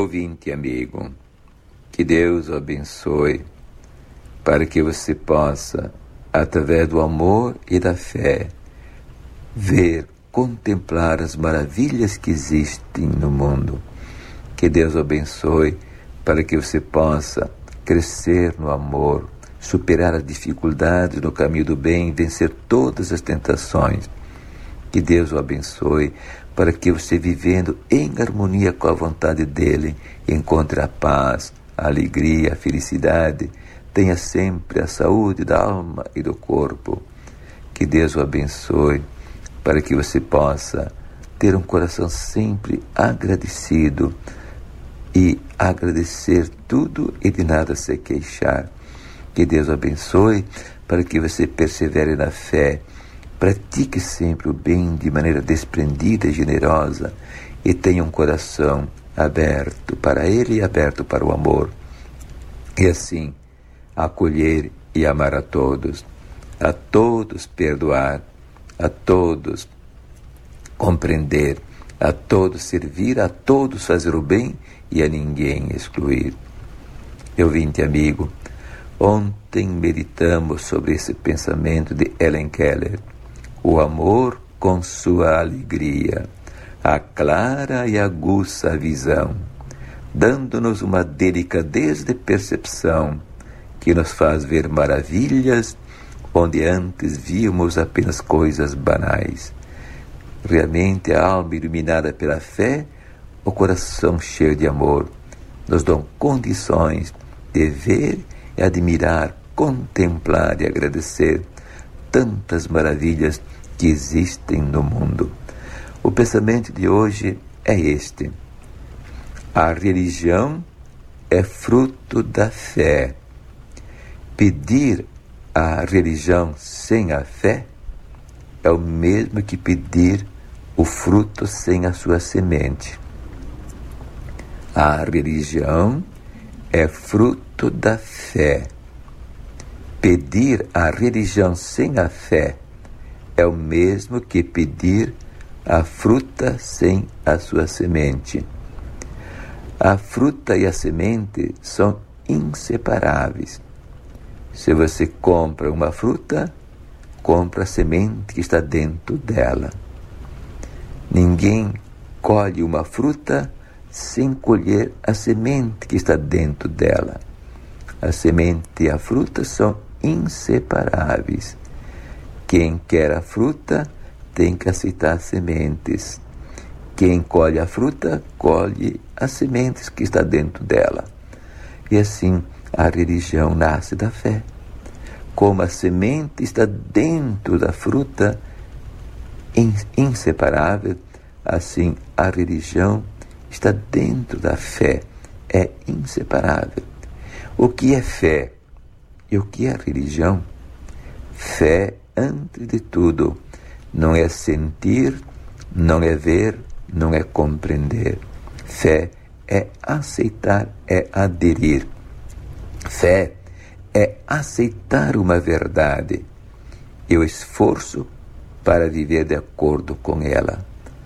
Ouvinte amigo, que Deus o abençoe para que você possa, através do amor e da fé, ver, contemplar as maravilhas que existem no mundo. Que Deus o abençoe para que você possa crescer no amor, superar as dificuldades no caminho do bem, vencer todas as tentações. Que Deus o abençoe para que você, vivendo em harmonia com a vontade dEle, encontre a paz, a alegria, a felicidade, tenha sempre a saúde da alma e do corpo. Que Deus o abençoe para que você possa ter um coração sempre agradecido e agradecer tudo e de nada se queixar. Que Deus o abençoe para que você persevere na fé, pratique sempre o bem de maneira desprendida e generosa e tenha um coração aberto para Ele e aberto para o amor. E assim, acolher e amar a todos perdoar, a todos compreender, a todos servir, a todos fazer o bem e a ninguém excluir. Ouvinte amigo, ontem meditamos sobre esse pensamento de Helen Keller. O amor com sua alegria aclara e aguça a visão, dando-nos uma delicadez de percepção que nos faz ver maravilhas onde antes víamos apenas coisas banais. Realmente a alma iluminada pela fé, o coração cheio de amor, nos dão condições de ver e admirar, contemplar e agradecer tantas maravilhas que existem no mundo. O pensamento de hoje é este: a religião é fruto da fé. Pedir a religião sem a fé é o mesmo que pedir o fruto sem a sua semente. A religião é fruto da fé. Pedir a religião sem a fé é o mesmo que pedir a fruta sem a sua semente. A fruta e a semente são inseparáveis. Se você compra uma fruta, compra a semente que está dentro dela. Ninguém colhe uma fruta sem colher a semente que está dentro dela. A semente e a fruta são inseparáveis. Quem quer a fruta tem que aceitar as sementes. Quem colhe a fruta, colhe as sementes que está dentro dela. E assim, a religião nasce da fé. Como a semente está dentro da fruta, inseparável, assim a religião está dentro da fé, é inseparável. O que é fé e o que é religião? Fé, antes de tudo, não é sentir, não é ver, não é compreender. Fé é aceitar, é aderir. Fé é aceitar uma verdade e o esforço para viver de acordo com ela.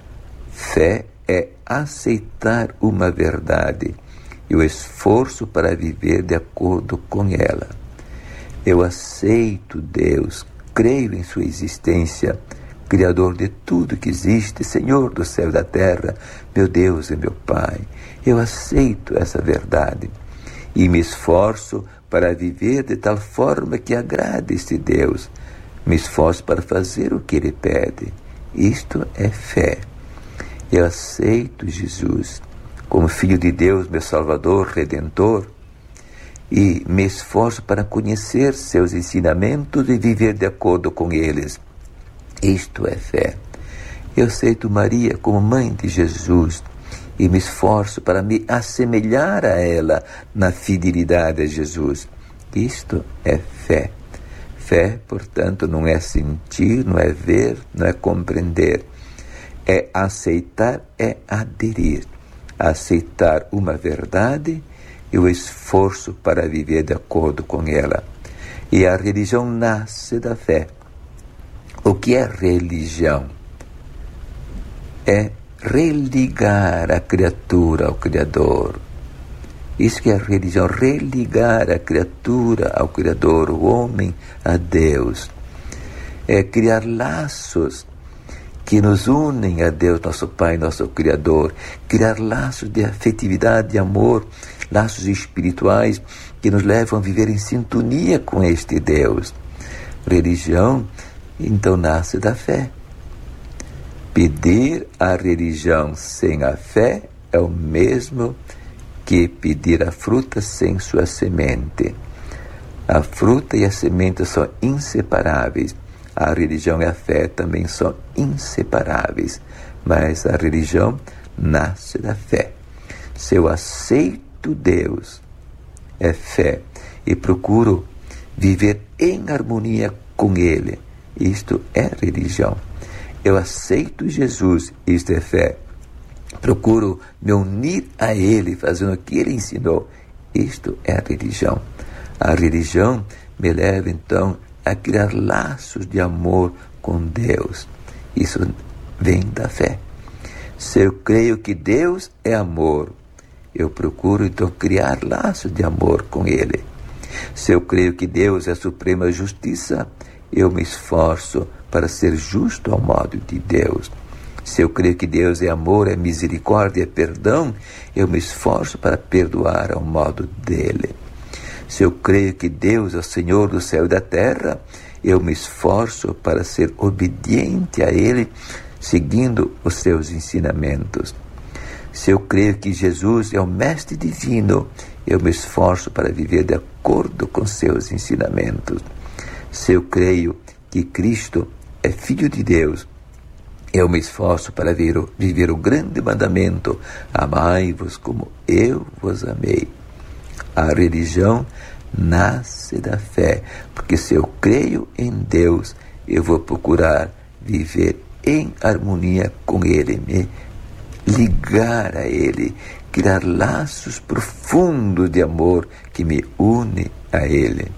Fé é aceitar uma verdade e o esforço para viver de acordo com ela. Eu aceito Deus, creio em sua existência, Criador de tudo que existe, Senhor do céu e da terra, meu Deus e meu Pai. Eu aceito essa verdade e me esforço para viver de tal forma que agrade este Deus. Me esforço para fazer o que Ele pede. Isto é fé. Eu aceito Jesus como Filho de Deus, meu Salvador, Redentor, e me esforço para conhecer seus ensinamentos e viver de acordo com eles. Isto é fé. Eu aceito Maria como mãe de Jesus e me esforço para me assemelhar a ela na fidelidade a Jesus. Isto é fé. Fé, portanto, não é sentir, não é ver, não é compreender. É aceitar, é aderir. Aceitar uma verdade e o esforço para viver de acordo com ela. E a religião nasce da fé. O que é religião? É religar a criatura ao Criador. Isso que é a religião, religar a criatura ao Criador, o homem a Deus. É criar laços que nos unem a Deus, nosso Pai, nosso Criador. Criar laços de afetividade, de amor, laços espirituais que nos levam a viver em sintonia com este Deus. Religião, então, nasce da fé. Pedir a religião sem a fé é o mesmo que pedir a fruta sem sua semente. A fruta e a semente são inseparáveis. A religião e a fé também são inseparáveis. Mas a religião nasce da fé. Se eu aceito Deus, é fé, e procuro viver em harmonia com Ele, isto é religião. Eu aceito Jesus, isto é fé. Procuro me unir a Ele, fazendo o que Ele ensinou. Isto é a religião. A religião me leva, então, a criar laços de amor com Deus. Isso vem da fé. Se eu creio que Deus é amor, eu procuro, então, criar laços de amor com Ele. Se eu creio que Deus é a suprema justiça, eu me esforço para ser justo ao modo de Deus. Se eu creio que Deus é amor, é misericórdia, é perdão, eu me esforço para perdoar ao modo dele. Se eu creio que Deus é o Senhor do céu e da terra, eu me esforço para ser obediente a Ele, seguindo os seus ensinamentos. Se eu creio que Jesus é o Mestre Divino, eu me esforço para viver de acordo com seus ensinamentos. Se eu creio que Cristo é Filho de Deus, eu me esforço para viver o grande mandamento: amai-vos como eu vos amei. A religião nasce da fé, porque se eu creio em Deus, eu vou procurar viver em harmonia com Ele, me ligar a Ele, criar laços profundos de amor que me une a Ele.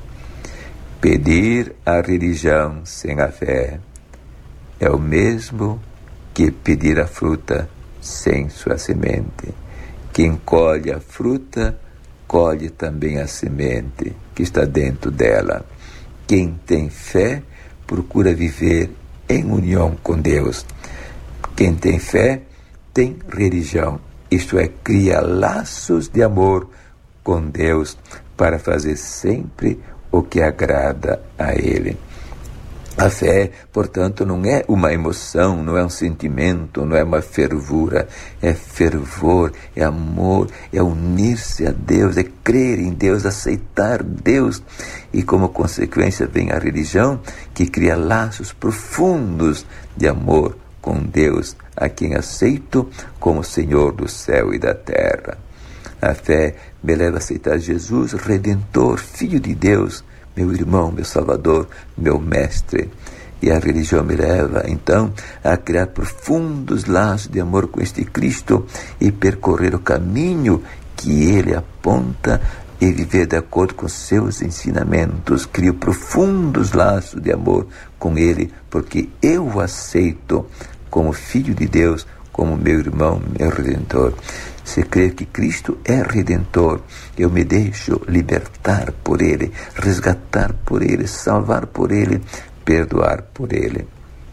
Pedir a religião sem a fé é o mesmo que pedir a fruta sem sua semente. Quem colhe a fruta, colhe também a semente que está dentro dela. Quem tem fé, procura viver em união com Deus. Quem tem fé, tem religião. Isto é, cria laços de amor com Deus para fazer sempre o que agrada a Ele. A fé, portanto, não é uma emoção, não é um sentimento, não é uma fervura. É fervor, é amor, é unir-se a Deus, é crer em Deus, aceitar Deus. E como consequência vem a religião, que cria laços profundos de amor com Deus, a quem aceito como Senhor do céu e da terra. A fé me leva a aceitar Jesus, Redentor, Filho de Deus, meu irmão, meu Salvador, meu Mestre. E a religião me leva, então, a criar profundos laços de amor com este Cristo e percorrer o caminho que Ele aponta e viver de acordo com seus ensinamentos. Crio profundos laços de amor com Ele, porque eu o aceito como Filho de Deus, como meu irmão, meu Redentor. Se creio que Cristo é Redentor, eu me deixo libertar por Ele, resgatar por Ele, salvar por Ele, perdoar por Ele.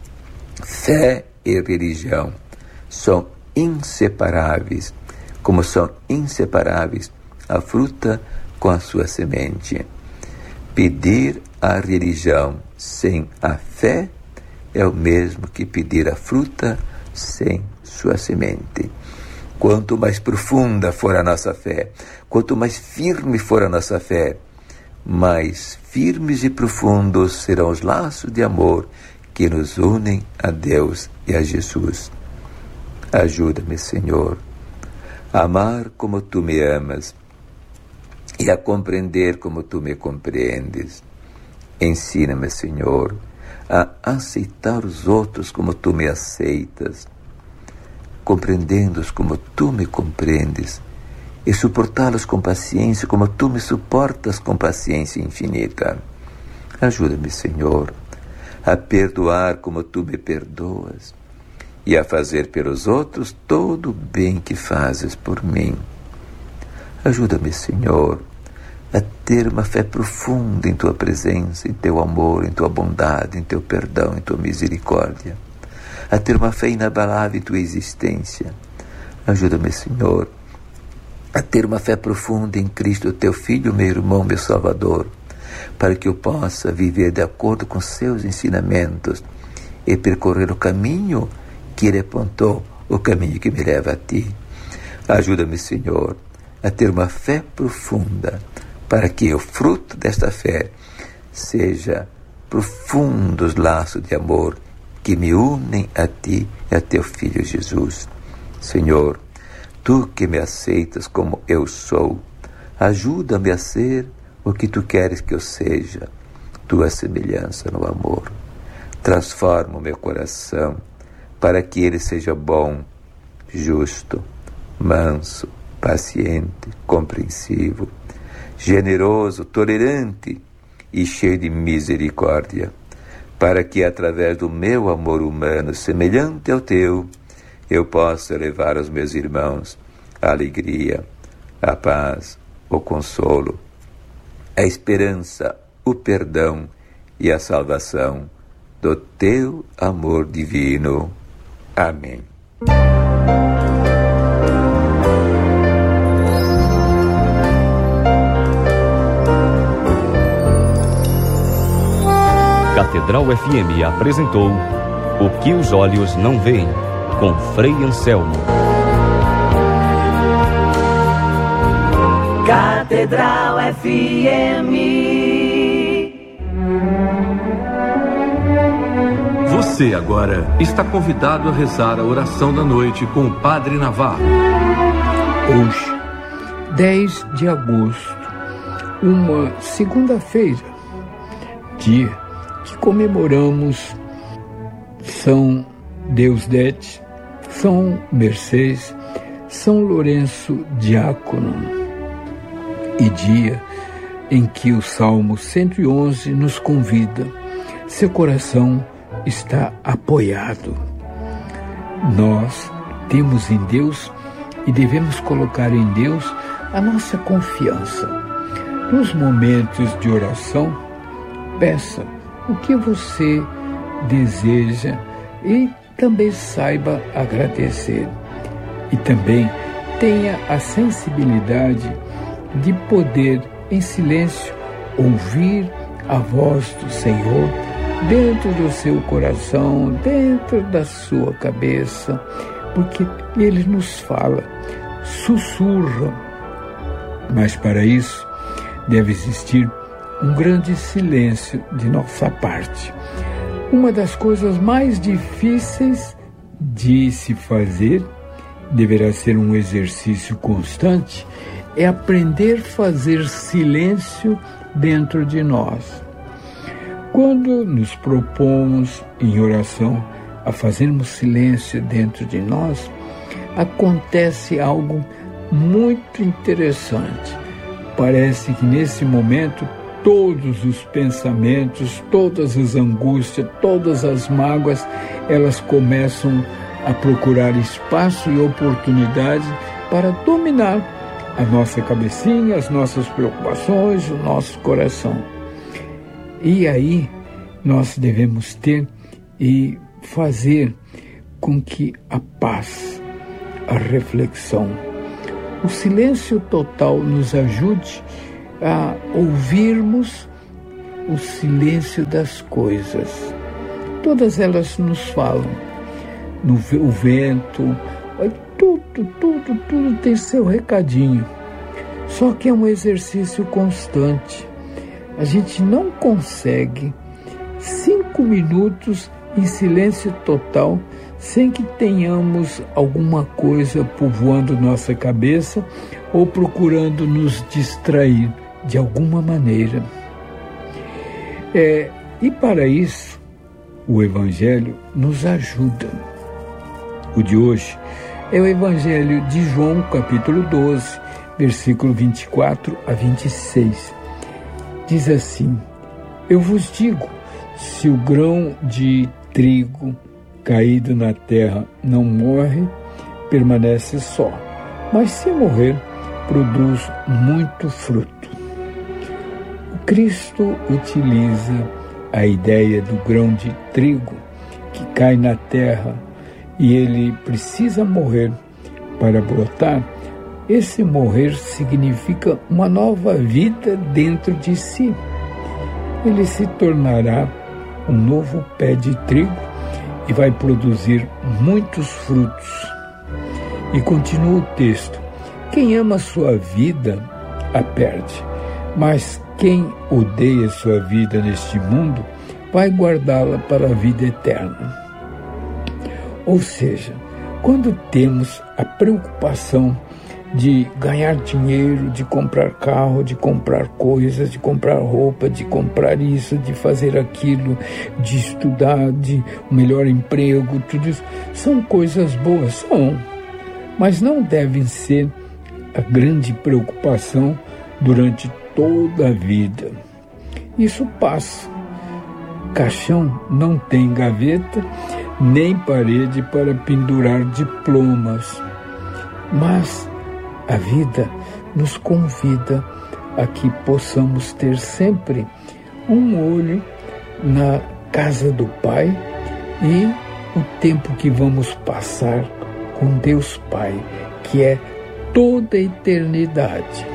Fé e religião são inseparáveis, como são inseparáveis a fruta com a sua semente. Pedir a religião sem a fé é o mesmo que pedir a fruta sem sua semente. Quanto mais profunda for a nossa fé, quanto mais firme for a nossa fé, mais firmes e profundos serão os laços de amor que nos unem a Deus e a Jesus. Ajuda-me, Senhor, a amar como Tu me amas e a compreender como Tu me compreendes. Ensina-me, Senhor, a aceitar os outros como Tu me aceitas, compreendendo-os como Tu me compreendes, e suportá-los com paciência como Tu me suportas com paciência infinita. Ajuda-me, Senhor, a perdoar como Tu me perdoas, e a fazer pelos outros todo o bem que fazes por mim. Ajuda-me, Senhor, a ter uma fé profunda em Tua presença, em Teu amor, em Tua bondade, em Teu perdão, em Tua misericórdia. A ter uma fé inabalável em Tua existência. Ajuda-me, Senhor, a ter uma fé profunda em Cristo, Teu Filho, meu irmão, meu Salvador, para que eu possa viver de acordo com Seus ensinamentos e percorrer o caminho que Ele apontou, o caminho que me leva a Ti. Ajuda-me, Senhor, a ter uma fé profunda, para que o fruto desta fé seja profundos laços de amor que me unem a Ti e a Teu Filho Jesus. Senhor, Tu que me aceitas como eu sou, ajuda-me a ser o que Tu queres que eu seja, Tua semelhança no amor. Transforma o meu coração para que ele seja bom, justo, manso, paciente, compreensivo, generoso, tolerante e cheio de misericórdia, para que através do meu amor humano semelhante ao Teu, eu possa levar aos meus irmãos a alegria, a paz, o consolo, a esperança, o perdão e a salvação do Teu amor divino. Amém. Catedral FM apresentou O que os olhos não veem, com Frei Anselmo. Catedral FM. Você agora está convidado a rezar a oração da noite com o Padre Navarro. Hoje, 10 de agosto, uma segunda-feira, dia que comemoramos São Deusdete, São Mercês, São Lourenço Diácono, e dia em que o Salmo 111 nos convida: seu coração está apoiado. Nós temos em Deus e devemos colocar em Deus a nossa confiança. Nos momentos de oração, peça o que você deseja e também saiba agradecer. E também tenha a sensibilidade de poder, em silêncio, ouvir a voz do Senhor dentro do seu coração, dentro da sua cabeça, porque Ele nos fala, sussurra. Mas para isso deve existir um grande silêncio de nossa parte. Uma das coisas mais difíceis de se fazer, deverá ser um exercício constante, é aprender a fazer silêncio dentro de nós. Quando nos propomos em oração a fazermos silêncio dentro de nós, acontece algo muito interessante. Parece que nesse momento todos os pensamentos, todas as angústias, todas as mágoas, elas começam a procurar espaço e oportunidade para dominar a nossa cabecinha, as nossas preocupações, o nosso coração. E aí nós devemos ter e fazer com que a paz, a reflexão, o silêncio total nos ajude a ouvirmos o silêncio das coisas. Todas elas nos falam. O vento, tudo tem seu recadinho. Só que é um exercício constante. A gente não consegue 5 minutos em silêncio total sem que tenhamos alguma coisa povoando nossa cabeça ou procurando nos distrair de alguma maneira. E para isso, o Evangelho nos ajuda. O de hoje é o Evangelho de João, capítulo 12, versículo 24 a 26. Diz assim: eu vos digo, se o grão de trigo caído na terra não morre, permanece só, mas se morrer, produz muito fruto. O Cristo utiliza a ideia do grão de trigo que cai na terra e ele precisa morrer para brotar. Esse morrer significa uma nova vida dentro de si. Ele se tornará um novo pé de trigo e vai produzir muitos frutos. E continua o texto: quem ama sua vida, a perde, mas quem odeia sua vida neste mundo, vai guardá-la para a vida eterna. Ou seja, quando temos a preocupação de ganhar dinheiro, de comprar carro, de comprar coisas, de comprar roupa, de comprar isso, de fazer aquilo, de estudar, de um melhor emprego, tudo isso são coisas boas, são, mas não devem ser a grande preocupação durante toda a vida. Isso passa. Caixão não tem gaveta, nem parede para pendurar diplomas, mas a vida nos convida a que possamos ter sempre um olho na casa do Pai e o tempo que vamos passar com Deus Pai, que é toda a eternidade.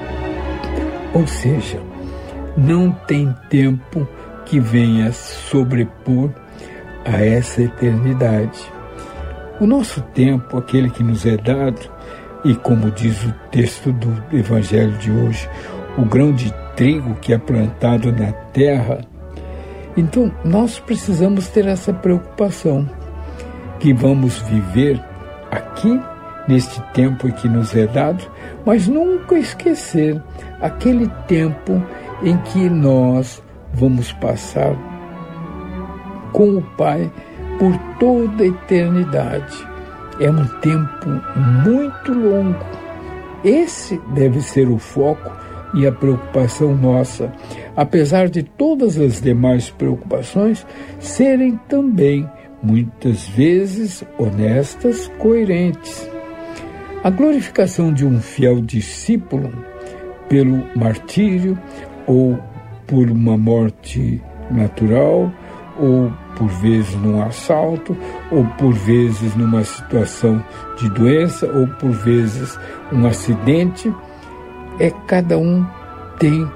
Ou seja, não tem tempo que venha sobrepor a essa eternidade. O nosso tempo, aquele que nos é dado, e como diz o texto do Evangelho de hoje, o grão de trigo que é plantado na terra. Então, nós precisamos ter essa preocupação, que vamos viver aqui, neste tempo que nos é dado, mas nunca esquecer aquele tempo em que nós vamos passar com o Pai por toda a eternidade. É um tempo muito longo. Esse deve ser o foco e a preocupação nossa, apesar de todas as demais preocupações serem também, muitas vezes, honestas, coerentes. A glorificação de um fiel discípulo pelo martírio ou por uma morte natural, ou por vezes num assalto, ou por vezes numa situação de doença, ou por vezes um acidente, cada um tem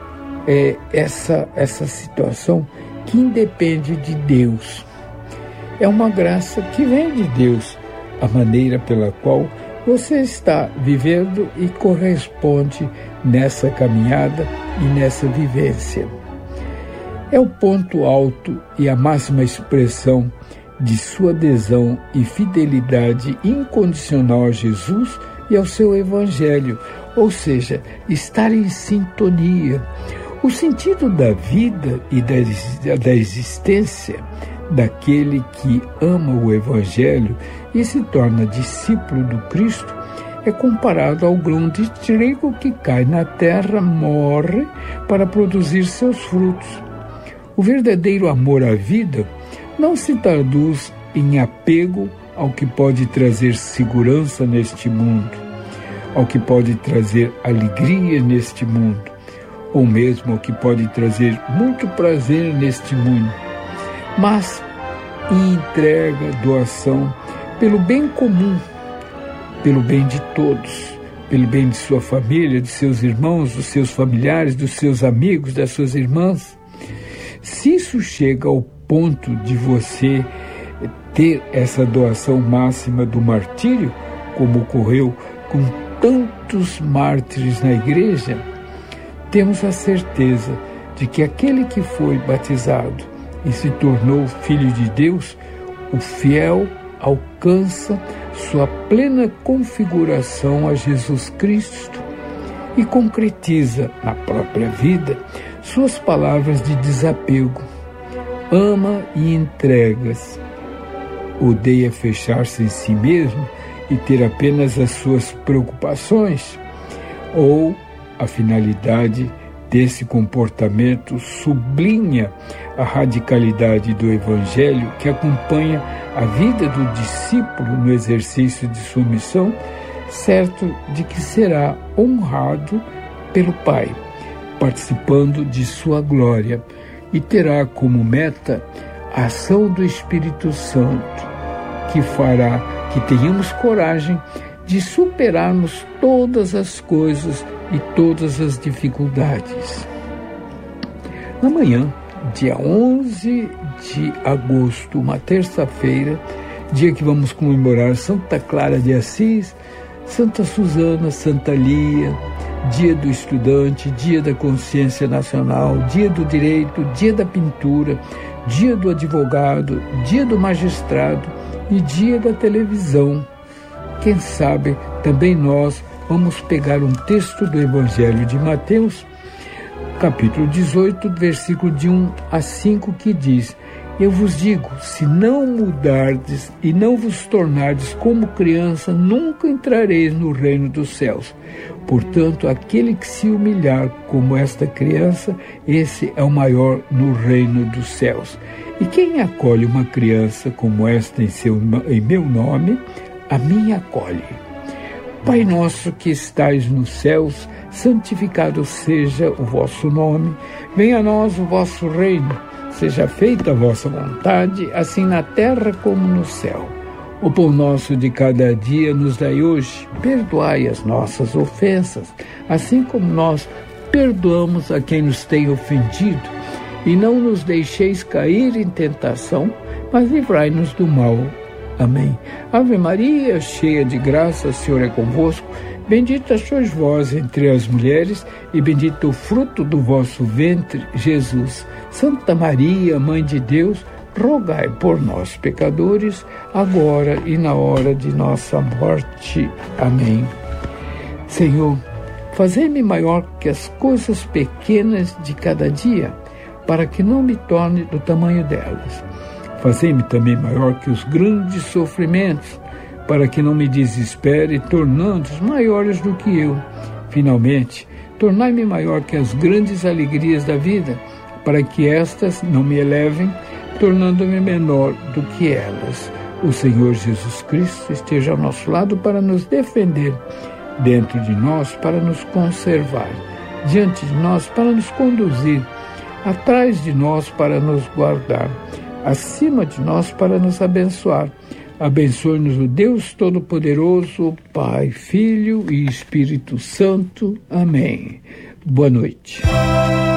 essa situação que independe de Deus. É uma graça que vem de Deus, a maneira pela qual você está vivendo e corresponde nessa caminhada e nessa vivência. É o ponto alto e a máxima expressão de sua adesão e fidelidade incondicional a Jesus e ao seu Evangelho, ou seja, estar em sintonia. O sentido da vida e da existência daquele que ama o Evangelho e se torna discípulo do Cristo é comparado ao grão de trigo que cai na terra, morre para produzir seus frutos. O verdadeiro amor à vida não se traduz em apego ao que pode trazer segurança neste mundo, ao que pode trazer alegria neste mundo, ou mesmo ao que pode trazer muito prazer neste mundo, mas em entrega, doação, pelo bem comum, pelo bem de todos, pelo bem de sua família, de seus irmãos, dos seus familiares, dos seus amigos, das suas irmãs. Se isso chega ao ponto de você ter essa doação máxima do martírio, como ocorreu com tantos mártires na igreja, temos a certeza de que aquele que foi batizado e se tornou filho de Deus, o fiel alcança sua plena configuração a Jesus Cristo e concretiza na própria vida suas palavras de desapego. Ama e entregas. Odeia fechar-se em si mesmo e ter apenas as suas preocupações, ou a finalidade desse comportamento sublinha a radicalidade do Evangelho que acompanha a vida do discípulo no exercício de sua missão, certo de que será honrado pelo Pai, participando de sua glória, e terá como meta a ação do Espírito Santo, que fará que tenhamos coragem de superarmos todas as coisas e todas as dificuldades. Na manhã, dia 11 de agosto, uma terça-feira, dia que vamos comemorar Santa Clara de Assis, Santa Susana, Santa Lia, dia do estudante, dia da consciência nacional, dia do direito, dia da pintura, dia do advogado, dia do magistrado e dia da televisão. Quem sabe também nós vamos pegar um texto do Evangelho de Mateus, capítulo 18, versículo de 1 a 5, que diz: Eu vos digo, se não mudardes e não vos tornardes como criança, nunca entrareis no reino dos céus. Portanto, aquele que se humilhar como esta criança, esse é o maior no reino dos céus. E quem acolhe uma criança como esta em meu nome, a mim acolhe. Pai nosso que estais nos céus, santificado seja o vosso nome. Venha a nós o vosso reino. Seja feita a vossa vontade, assim na terra como no céu. O pão nosso de cada dia nos dai hoje. Perdoai as nossas ofensas, assim como nós perdoamos a quem nos tem ofendido. E não nos deixeis cair em tentação, mas livrai-nos do mal. Amém. Ave Maria, cheia de graça, o Senhor é convosco. Bendita sois vós entre as mulheres, e bendito o fruto do vosso ventre, Jesus. Santa Maria, Mãe de Deus, rogai por nós, pecadores, agora e na hora de nossa morte. Amém. Senhor, fazei-me maior que as coisas pequenas de cada dia, para que não me torne do tamanho delas. Fazei-me também maior que os grandes sofrimentos, para que não me desespere, tornando-os maiores do que eu. Finalmente, tornai-me maior que as grandes alegrias da vida, para que estas não me elevem, tornando-me menor do que elas. O Senhor Jesus Cristo esteja ao nosso lado para nos defender, dentro de nós para nos conservar, diante de nós para nos conduzir, atrás de nós para nos guardar, acima de nós para nos abençoar. Abençoe-nos o Deus Todo-Poderoso, Pai, Filho e Espírito Santo. Amém. Boa noite.